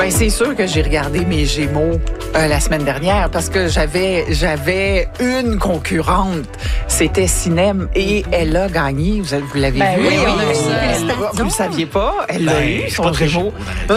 Ben, c'est sûr que j'ai regardé mes Gémeaux la semaine dernière parce que j'avais une concurrente. C'était Cinem et elle a gagné. Vous l'avez vu? Oui, on a vu ça. Vous ne le saviez pas? Elle l'a eu, son Gémeaux.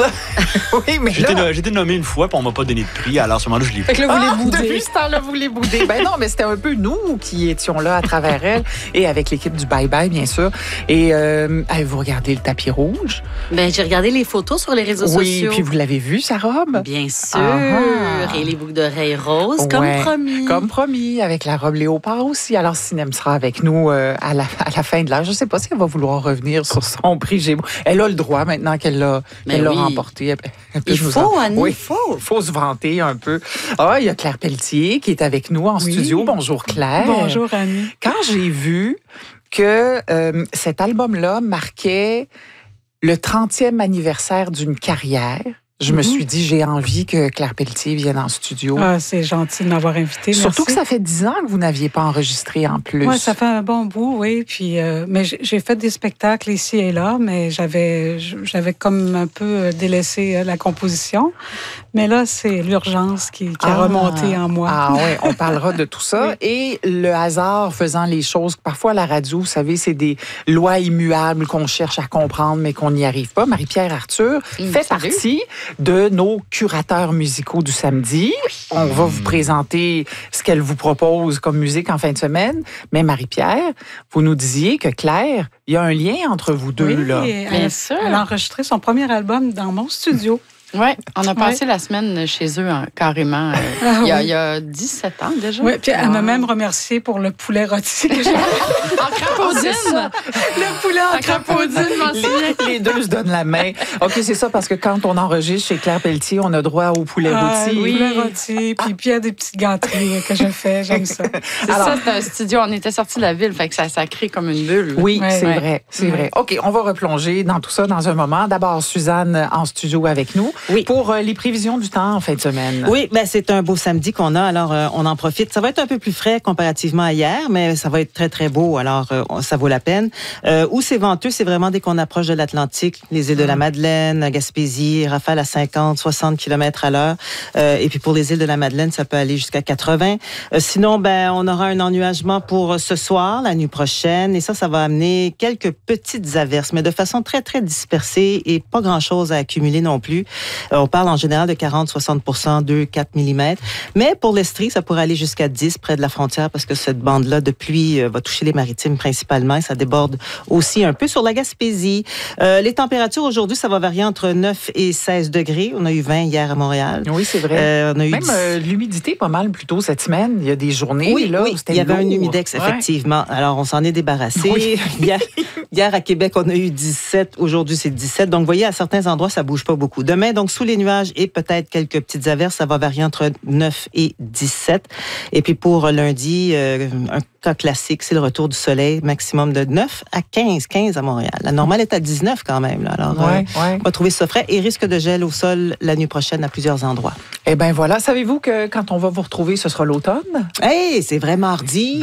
Oui, mais j'ai été nommé une fois, puis on m'a pas donné de prix. Alors, à ce moment-là, je l'ai Fait que là, vous les boudez. Depuis ce temps-là, vous les boudez. Ben non, mais c'était un peu nous qui étions là à travers elle et avec l'équipe du Bye Bye, bien sûr. Et avez-vous regardé le tapis rouge? Ben, j'ai regardé les photos sur les réseaux Oui, sociaux. puis vous l'avez vu, sa robe? Bien sûr. Ah. Et les boucles d'oreilles roses, comme Ouais, promis. Comme promis, avec la robe léopard aussi. Alors, Cinem sera avec nous à la fin de l'heure. Je ne sais pas si elle va vouloir revenir sur son prix Gémeaux. Elle a le droit maintenant qu'elle l'a remporté. Il faut, Annie, oui, il faut. Il faut se vanter un peu. Ah, il y a Claire Pelletier qui est avec nous en studio. Bonjour Claire. Bonjour Annie. Quand j'ai vu que cet album-là marquait le 30e anniversaire d'une carrière, je me suis dit, j'ai envie que Claire Pelletier vienne en studio. Ah, c'est gentil de m'avoir invitée. Surtout merci. que ça fait 10 ans que vous n'aviez pas enregistré en plus. Oui, ça fait un bon bout, oui. Puis, mais j'ai fait des spectacles ici et là, mais j'avais comme un peu délaissé la composition. Mais là, c'est l'urgence qui a remonté en moi. Ah oui, on parlera de tout ça. Oui. Et le hasard faisant les choses, parfois à la radio, vous savez, c'est des lois immuables qu'on cherche à comprendre, mais qu'on n'y arrive pas. Marie-Pierre Arthur fait partie de nos curateurs musicaux du samedi. On va vous présenter ce qu'elle vous propose comme musique en fin de semaine. Mais Marie-Pierre, vous nous disiez que Claire, il y a un lien entre vous deux, Oui, là. Bien sûr. Elle a enregistré son premier album dans mon studio. Oui, on a passé la semaine chez eux carrément. Il y a 17 ans déjà. Oui, puis elle m'a même remercié pour le poulet rôti que j'ai En crapaudine! Le poulet en crapaudine, Les deux se donnent la main. OK, c'est ça, parce que quand on enregistre chez Claire Pelletier, on a droit au poulet rôti. Oui, poulet rôti, puis il y a des petites gâteries que je fais, j'aime ça. C'est ça, c'est un studio. On était sortis de la ville, fait que ça crée comme une bulle. Oui, Ouais, c'est ouais. vrai, c'est vrai. OK, on va replonger dans tout ça dans un moment. D'abord, Suzanne en studio avec nous pour les prévisions du temps en fin de semaine. Oui, ben c'est un beau samedi qu'on a, alors on en profite. Ça va être un peu plus frais comparativement à hier, mais ça va être très, très beau, alors ça vaut la peine. Où c'est venteux, c'est vraiment dès qu'on approche de l'Atlantique, les îles de la Madeleine, la Gaspésie, rafale à 50, 60 km à l'heure. Et puis pour les îles de la Madeleine, ça peut aller jusqu'à 80. Sinon, ben on aura un ennuagement pour ce soir, la nuit prochaine, et ça va amener quelques petites averses, mais de façon très, très dispersée et pas grand-chose à accumuler non plus. On parle en général de 40-60 2, 4 mm. Mais pour l'Estrie, ça pourrait aller jusqu'à 10 près de la frontière parce que cette bande-là de pluie va toucher les maritimes principalement et ça déborde aussi un peu sur la Gaspésie. Les températures aujourd'hui, ça va varier entre 9 et 16 degrés. On a eu 20 hier à Montréal. Oui, c'est vrai. On a eu même l'humidité pas mal plus tôt cette semaine. Il y a des journées là où c'était il y avait lourd. un humidex, effectivement. Ouais. Alors, on s'en est débarrassé. Oui. Hier, à Québec, on a eu 17. Aujourd'hui, c'est 17. Donc, vous voyez, à certains endroits, ça bouge pas beaucoup. Demain, donc, sous les nuages et peut-être quelques petites averses, ça va varier entre 9 et 17. Et puis, pour lundi, un cas classique, c'est le retour du soleil, maximum de 9 à 15 à Montréal. La normale est à 19 quand même. Là. Alors, on va trouver ça frais et risque de gel au sol la nuit prochaine à plusieurs endroits. Eh bien, voilà. Savez-vous que quand on va vous retrouver, ce sera l'automne? Hey, c'est vrai, mardi,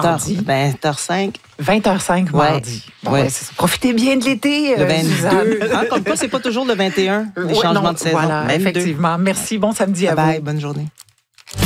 20h05. 20h05 mardi. Bon, profitez bien de l'été, le 22. Suzanne. Comme quoi, c'est pas toujours le 21, les changements de saison. Voilà, effectivement. Merci. Bon samedi à vous. Bye, bonne journée.